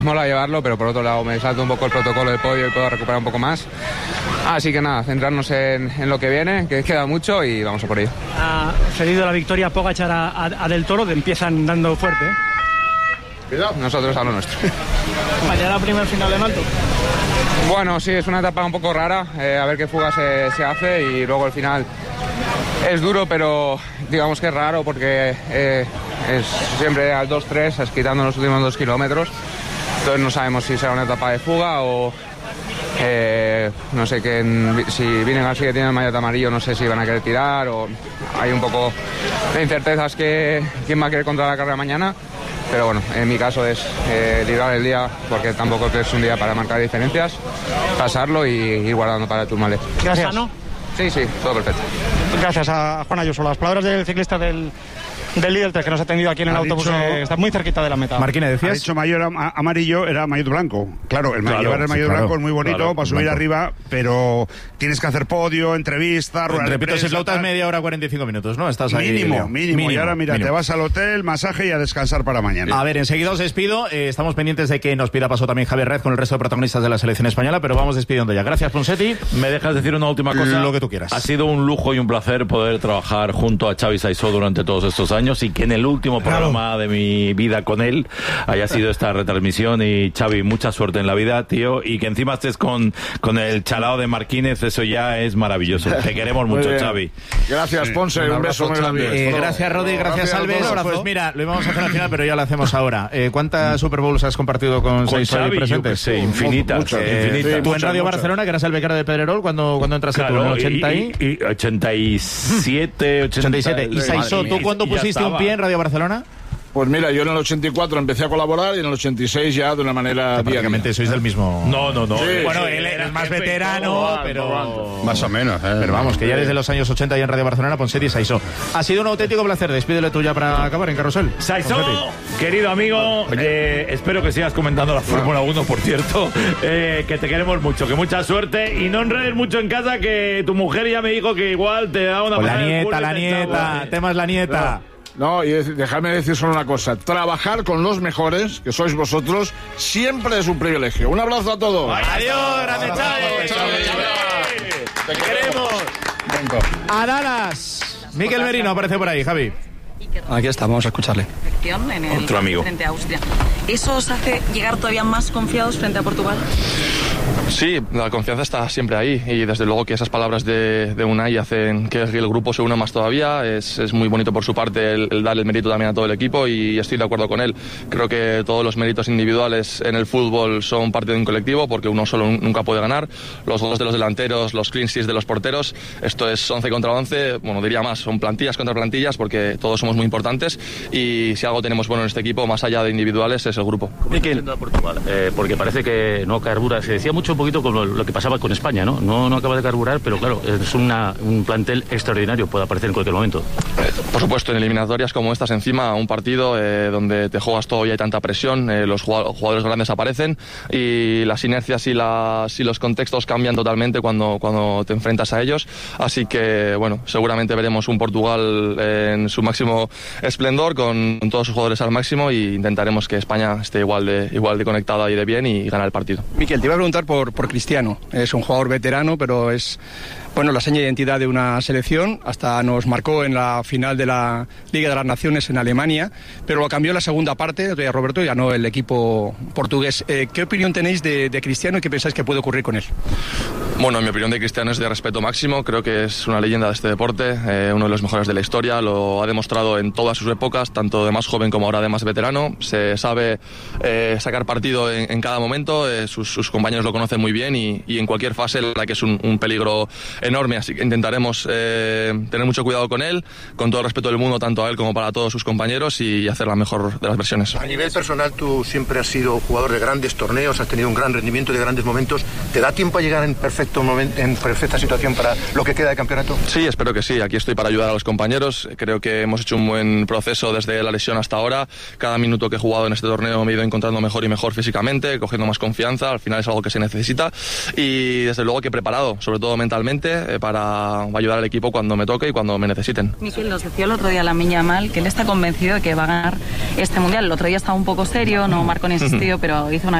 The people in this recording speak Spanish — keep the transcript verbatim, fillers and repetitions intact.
Mola llevarlo, pero por otro lado me salto un poco el protocolo del podio y puedo recuperar un poco más. Así que nada, centrarnos en, en lo que viene, que queda mucho y vamos a por ello. Ha cedido la victoria Pogačar a, a, a Del Toro, que empiezan dando fuerte, ¿eh? Cuidado. Nosotros a lo nuestro. Mañana primer final en alto. Bueno, sí, es una etapa un poco rara, eh, a ver qué fuga se, se hace y luego el final es duro, pero digamos que es raro porque eh, es siempre al dos tres, es quitando los últimos dos kilómetros. Entonces no sabemos si será una etapa de fuga o eh, no sé qué, si vienen así que tienen el maillot amarillo, no sé si van a querer tirar o hay un poco de incertezas que quién va a querer controlar la carrera mañana. Pero bueno, en mi caso es eh, librar el día porque tampoco es un día para marcar diferencias, pasarlo y ir guardando para el Tourmalet. Gracias. Sí, sí, todo perfecto. Gracias a Juan Ayuso. Las palabras del ciclista del... del líder que nos ha atendido aquí en el ha autobús, dicho, eh, está muy cerquita de la meta. Marquina, decías. Ha dicho mayor amarillo, era maillot blanco. Claro, el claro, llevar el maillot sí, claro, blanco es muy bonito claro, para subir blanco. Arriba, pero tienes que hacer podio, entrevista, rueda de prensa. Repito, si flautas media hora, cuarenta y cinco minutos, ¿no? Estás ahí. Mínimo, mínimo, mínimo. Y ahora mira, mínimo. Te vas al hotel, masaje y a descansar para mañana. A ver, enseguida os despido. Eh, estamos pendientes de que nos pida paso también Javier Rez con el resto de protagonistas de la selección española, pero vamos despidiendo ya. Gracias, Ponseti. ¿Me dejas decir una última cosa? Lo que tú quieras. Ha sido un lujo y un placer poder trabajar junto a Xavi Saisó durante todos estos años y que en el último último programa de mi vida con él haya sido esta retransmisión. Y Xavi, mucha suerte en la vida, tío, y que encima estés con, con el chalao de Marquínez, eso ya es maravilloso. Te queremos mucho, Xavi. Gracias, Ponce, un, un beso muy grande. Eh, gracias, Rodi, gracias, Alves. Pues mira, lo íbamos a hacer al final, pero ya lo hacemos ahora. Eh, ¿Cuántas Super Bowls has compartido con, con Xavi presentes? Sí, infinitas, muchas, eh, infinitas. Tú muchas, en Radio muchas. Barcelona, que eras el becario de Pedrerol, cuando, cuando entraste claro, tú, en el ochenta y... Y, y ochenta y siete, ochenta y siete. ¿Y Saisó, tú cuándo pusiste un pie en Radio Barcelona? Pues mira, yo en el ochenta y cuatro empecé a colaborar y en el ochenta y seis ya de una manera sí, prácticamente sois del mismo. No, no, no. Sí, bueno, sí, él era el más veterano, no, pero no, más o menos. Eh. Pero vamos, que ya desde los años ochenta ya en Radio Barcelona, Ponseti y Saisó. Ha sido un auténtico placer. Despídele tú ya para acabar en Carrusel. Saisó, querido amigo, eh, espero que sigas comentando la Fórmula uno, por cierto, eh, que te queremos mucho, que mucha suerte y no enredes mucho en casa, que tu mujer ya me dijo que igual te da una... Con la nieta, la nieta, temas la nieta. Claro. No, y dejadme decir solo una cosa. Trabajar con los mejores, que sois vosotros, siempre es un privilegio. Un abrazo a todos. Adiós, grande Xavi. Te queremos. A Dallas. Miquel Merino aparece por ahí, Javi. Aquí estamos, vamos a escucharle. En el, Otro amigo. Frente a Austria. ¿Eso os hace llegar todavía más confiados frente a Portugal? Sí, la confianza está siempre ahí y desde luego que esas palabras de, de Unai hacen que el grupo se una más todavía. Es, es muy bonito por su parte el, el dar el mérito también a todo el equipo y estoy de acuerdo con él. Creo que todos los méritos individuales en el fútbol son parte de un colectivo porque uno solo nunca puede ganar. Los goles de los delanteros, los clean sheets de los porteros, esto es once contra once, bueno, diría más, son plantillas contra plantillas porque todos somos muy importantes y si algo tenemos bueno en este equipo, más allá de individuales, es el grupo. ¿Cómo está yendo a Portugal? Eh, porque parece que no carbura, se decía mucho un poquito como lo que pasaba con España, ¿no? No, no acaba de carburar, pero claro, es una, un plantel extraordinario, puede aparecer en cualquier momento. Eh, por supuesto, en eliminatorias como estas, encima, un partido eh, donde te juegas todo y hay tanta presión, eh, los jugadores grandes aparecen y las inercias y, las, y los contextos cambian totalmente cuando, cuando te enfrentas a ellos, así que, bueno, seguramente veremos un Portugal en su máximo esplendor, con, con todos sus jugadores al máximo e intentaremos que España esté igual de, igual de conectada y de bien y ganar el partido. Miquel, te iba a preguntar por, por Cristiano. Es un jugador veterano, pero es, bueno, la seña de identidad de una selección. Hasta nos marcó en la final de la Liga de las Naciones en Alemania, pero lo cambió en la segunda parte, Roberto, y ganó el equipo portugués. Eh, ¿Qué opinión tenéis de, de Cristiano y qué pensáis que puede ocurrir con él? Bueno, mi opinión de Cristiano es de respeto máximo. Creo que es una leyenda de este deporte, eh, uno de los mejores de la historia. Lo ha demostrado en todas sus épocas, tanto de más joven como ahora de más veterano. Se sabe eh, sacar partido en, en cada momento. Eh, sus, sus compañeros lo conocen muy bien y, y en cualquier fase, la verdad que es un, un peligro enorme. Así que intentaremos eh, tener mucho cuidado con él, con todo el respeto del mundo, tanto a él como para todos sus compañeros, y hacer la mejor de las versiones. A nivel personal, tú siempre has sido jugador de grandes torneos, has tenido un gran rendimiento, de grandes momentos. ¿Te da tiempo a llegar en perfecto momento, en perfecta situación para lo que queda de campeonato? Sí, espero que sí. Aquí estoy para ayudar a los compañeros. Creo que hemos hecho un buen proceso desde la lesión hasta ahora. Cada minuto que he jugado en este torneo me he ido encontrando mejor y mejor físicamente, cogiendo más confianza. Al final es algo que se necesita y desde luego que he preparado, sobre todo mentalmente, eh, para ayudar al equipo cuando me toque y cuando me necesiten. Miquel, nos decía el otro día Lamine Yamal que él está convencido de que va a ganar este Mundial. El otro día estaba un poco serio, no marcó ni asistido, pero hizo una